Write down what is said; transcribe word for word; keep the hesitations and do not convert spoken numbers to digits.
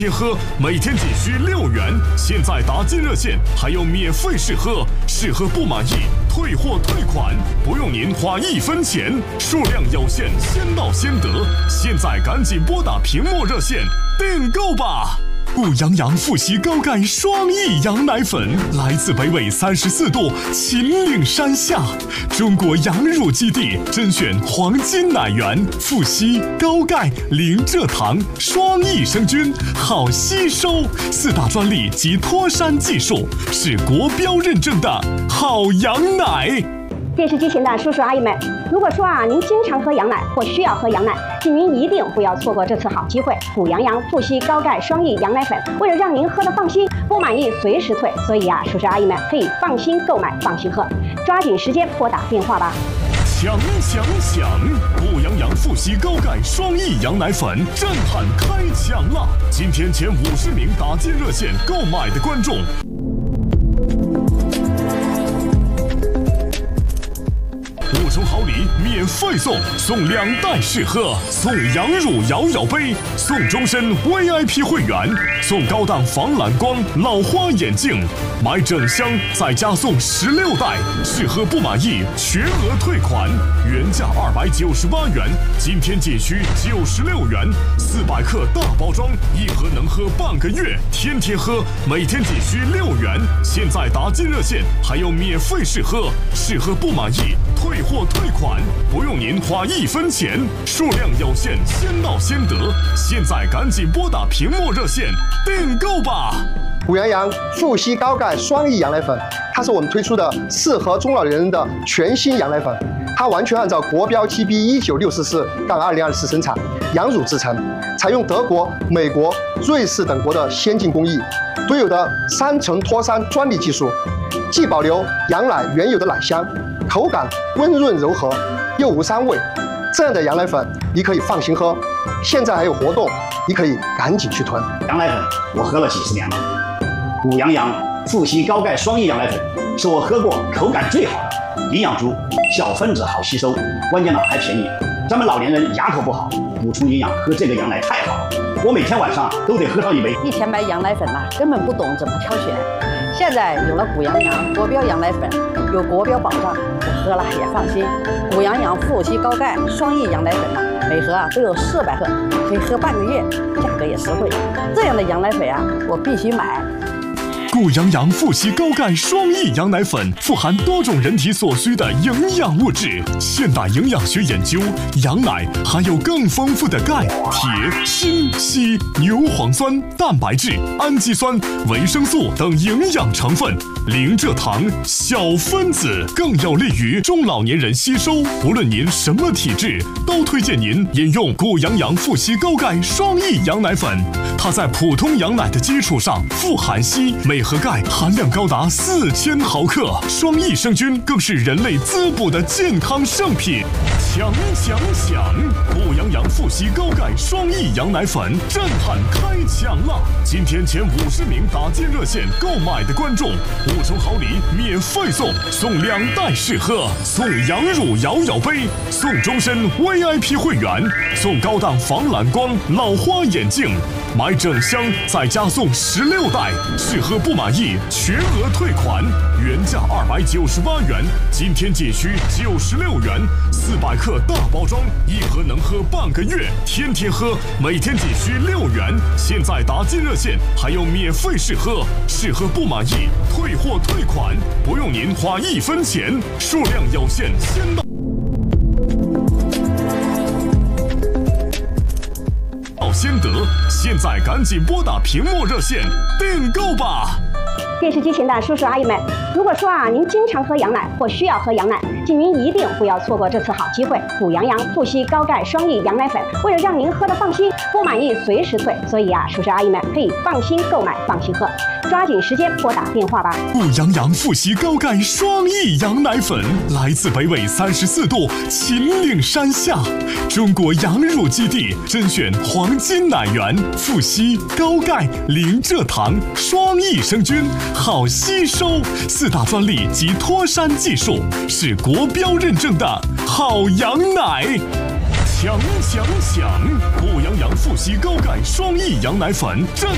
天喝每天仅需六元，现在打进热线还有免费试喝，试喝不满意退货退款，不用您花一分钱，数量有限，先到先得，现在赶紧拨打屏幕热线订购吧。谷阳阳富硒高钙双益羊奶粉来自北纬三十四度秦岭山下，中国羊乳基地甄选黄金奶源，富硒、高钙、零蔗糖，双益生菌，好吸收，四大专利及脱山技术，是国标认证的好羊奶。 电视机前的叔叔阿姨们，如果说啊您经常喝羊奶或需要喝羊奶，请您一定不要错过这次好机会。谷阳阳富硒高钙双益羊奶粉，为了让您喝得放心，不满意随时退，所以啊，叔叔阿姨们可以放心购买，放心喝，抓紧时间拨打电话吧。 抢抢抢！谷阳阳富硒高钙双益羊奶粉震撼开抢了！今天前五十名打进热线购买的观众。五重好礼免费送，送两袋试喝，送羊乳摇摇杯，送终身 V I P 会员，送高档防蓝光老花眼镜，买整箱再加送十六袋，试喝不满意全额退款，原价二百九十八元，今天仅需九十六元，四百克大包装，一盒能喝半个月，天天喝，每天仅需六元，现在打进热线还有免费试喝，试喝不满意退货退款，不用您花一分钱，数量有限，先到先得，现在赶紧拨打屏幕热线订购吧。 谷阳阳富硒高钙双益羊奶粉，它是我们推出的适合中老年人的全新羊奶粉，它完全按照国标 T B 一九六四四杠二零二四生产，羊乳制成，采用德国、美国、瑞士等国的先进工艺，独有的三层脱山专利技术，既保留羊奶原有的奶香，口感温润柔和，又无膻味。这样的羊奶粉你可以放心喝，现在还有活动，你可以赶紧去囤。 羊奶粉我喝了几十年了，谷阳阳富硒高钙双益羊奶粉是我喝过口感最好的，营养足，小分子好吸收，关键呢还便宜。咱们老年人牙口不好，补充营养喝这个羊奶太好了，我每天晚上都得喝上一杯。 以前买羊奶粉呐，根本不懂怎么挑选，现在有了谷阳阳国标羊奶粉，有国标保障，我喝了也放心。谷阳阳富硒高钙双益羊奶粉呐，每盒啊都有四百克，可以喝半个月，价格也实惠。这样的羊奶粉啊，我必须买。 谷阳阳富硒高钙双益羊奶粉富含多种人体所需的营养物质。现代营养学研究，羊奶含有更丰富的钙、铁、锌、硒、牛磺酸、蛋白质、氨基酸、维生素等营养成分，零蔗糖、小分子，更有利于中老年人吸收。无论您什么体质，都推荐您饮用谷阳阳富硒高钙双益羊奶粉。它在普通羊奶的基础上富含硒，每盒钙含量高达四千毫克，双益生菌更是人类滋补的健康圣品。抢抢抢！谷阳阳富硒高钙双益羊奶粉震撼开抢了！今天前五十名打进热线购买的观众，五重好礼免费送，送两袋试喝，送羊乳摇摇杯，送终身 V I P 会员，送高档防蓝光老花眼镜，买整箱再加送十六袋，试喝不满意全额退款，原价二百九十八元，今天仅需九十六元，四百克大包装，一盒能喝半个月，天天喝，每天仅需六元，现在打进热线还有免费试喝，试喝不满意退货退款，不用您花一分钱，数量有限，先到先得，现在赶紧拨打屏幕热线订购吧。 电视机前的叔叔阿姨们，如果说啊您经常喝羊奶或需要喝羊奶，请您一定不要错过这次好机会。谷阳阳富硒高钙双益羊奶粉，为了让您喝得放心，不满意随时退，所以啊，叔叔阿姨们可以放心购买，放心喝，抓紧时间拨打电话吧。 谷阳阳富硒高钙双益羊奶粉来自北纬三十四度秦岭山下，中国羊乳基地甄选黄金奶源，富硒、高钙、零蔗糖，双益生菌，好吸收，四大专利及脱山技术，是国标认证的好羊奶。抢抢抢！谷阳阳富硒高钙双益羊奶粉震